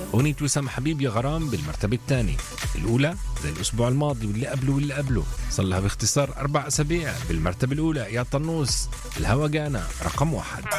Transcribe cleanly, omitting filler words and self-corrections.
أغنية وسام حبيب يا غرام بالمرتبة الثانية. الأولى زي الأسبوع الماضي واللي قبله صار لها باختصار 4 أسابيع بالمرتبة الأولى. يا طنوس الهوى جانا رقم 1.